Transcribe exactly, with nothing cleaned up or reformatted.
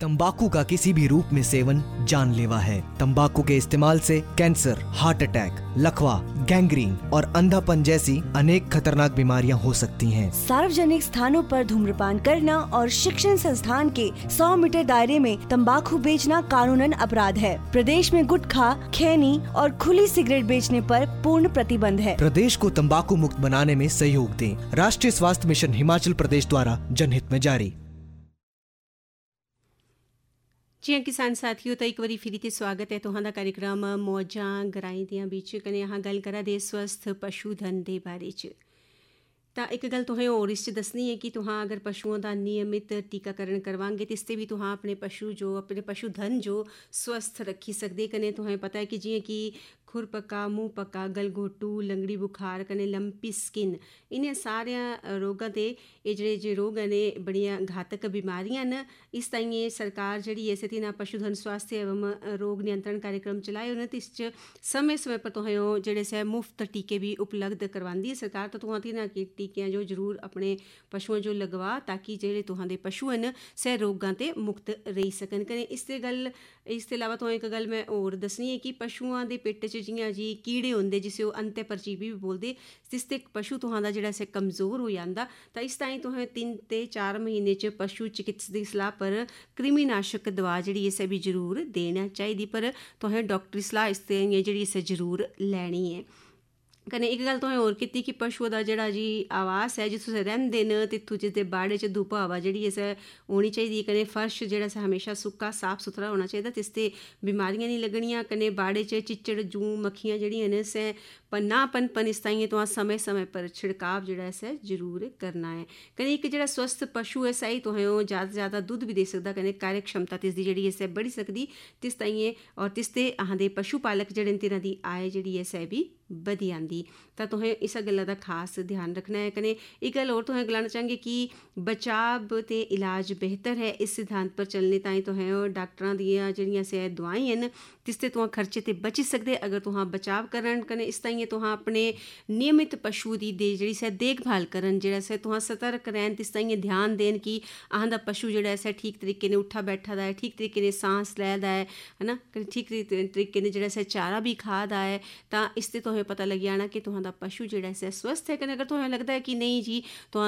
तंबाकू का किसी भी रूप में सेवन जानलेवा है। तंबाकू के इस्तेमाल से कैंसर, हार्ट अटैक, लकवा, गैंग्रीन और अंधापन जैसी अनेक खतरनाक बीमारियां हो सकती हैं। सार्वजनिक स्थानों पर धूम्रपान करना और शिक्षण संस्थान के सौ मीटर दायरे में तंबाकू बेचना कानूनन अपराध है। प्रदेश में गुटखा, खैनी और खुली सिगरेट बेचने पर पूर्ण प्रतिबंध है। प्रदेश को तंबाकू मुक्त बनाने में सहयोग दें। राष्ट्रीय स्वास्थ्य मिशन हिमाचल प्रदेश द्वारा जनहित में जारी। जी हाँ किसान साथियों, तो एक बारी फिर से स्वागत है तुहां दा कार्यक्रम मौजां गराई दियां बिच कने अहां गल करा दे स्वस्थ पशुधन दे बारे च। ਤਾਂ ਇੱਕ ਗੱਲ तुहें होर इस च दसनी है कि तुहां अगर पशुओं का नियमित टीकाकरण करवांगे तो इससे भी तुहां अपने पशु जो अपने पशुधन जो स्वस्थ रखी सकदे। कने तुहें पता है कि जियां कि खुर पक्का, मुँह पक्का, गलघोटू, लंगड़ी बुखार कने लंपी स्किन, इन्हें सारिया रोगों के ये जेह्ड़े जे रोग ने बड़ियां घातक बीमारियां न। इस ताईं सरकार जिहड़ी ऐसे ती ना पशुधन स्वास्थ्य एवं रोग नियंत्रण कार्यक्रम चलाए उन्हें तो इस च समय समय पर तुहें ओह जेह्ड़े से मुफ्त टीके भी उपलब्ध करवांदी है सरकार। तो तुहां ती ना कि टीके जो जरूर अपने पशुओं जो लगवा ताकि जेह्ड़े तुहां दे पशु न सह रोगां ते मुक्त रही सकन। कने इस ते गल इस ते इलावा तुहें एक गल मैं होर दसनी है कि पशुओं के पेट च जियां जी कीड़े होंदे जिसे ओह अंत्य परजीवी भी बोलते, जिस ते पशु तुहां दा जेह्ड़ा से कमज़ोर हो जांदा। तां इस ताईं तुहें तिन ते चार महीने च पशु चिकित्सक दी सलाह पर कृमिनाशक दवा जेह्ड़ी इसे भी जरूर देना चाहिदी, पर तुहें डॉक्टरी सलाह इस ते जेह्ड़ी इसे जरूर लैनी है। कने एक गल तुहें होर कीती कि पशुओं का जेह्ड़ा जी आवास है जित्थों तुस रैंह्दे न तित्थों जिसदे बाड़े च धुप्प हवा जेह्ड़ी ऐ होनी चाहिदी। कने फर्श जेह्ड़ा सा हमेशा सुक्का साफ सुथरा होना चाहिदा, जिसते बीमारियां नहीं लगनियां। कने बाड़े च चिच्चड़ जूं मक्खियां जेह्ड़ियां न सै ना पनपन, इस ताईं तुहां समय समय पर छिड़काव जेह्ड़ा ऐ जरूर करना है। कने एक जेह्ड़ा स्वस्थ पशु है सही तुहें ओह ज़्यादा से ज़्यादा दुद्ध भी दे सकदा, कने कार्य क्षमता तिसदी जेह्ड़ी ऐ बढ़ी सकदी। तिस ताईं और तिसते अहां दे पशु पालक जेह्ड़े तिन्हां दी आय जेह्ड़ी ऐ सै भी बधी आंदी। तां तुहें इस गल्ला दा खास ध्यान रखना है। कने एक गल होर तुहें गलाना चाहांगे कि बचाव ते इलाज बेहतर है, इस सिद्धांत पर चलने ताईं तुहें डॉक्टरां दियां जेह्ड़ियां से दवाई न तिसते तुहां खर्चे ते बची सकदे अगर तुहां बचाव करन। कने इस ताईं तुहां अपने नियमित पशु दी दे जेह्ड़ी से देखभाल करन, जेह्ड़ा से तुहां सतर्क रैहन, तिस ताईं ध्यान देन कि अहां दा पशु जेह्ड़ा ऐ ठीक तरीके ने उठा बैठा दा है, ठीक तरीके ने सांस लै दा है, है ना, ठीक तरीके ने जेह्ड़ा से चारा भी खा दा है। तां इसते तुहें पता लगी जाना कि तुहां दा पशु जेह्ड़ा ऐ स्वस्थ है। कने अगर तुहें लगदा है कि नहीं जी तुहां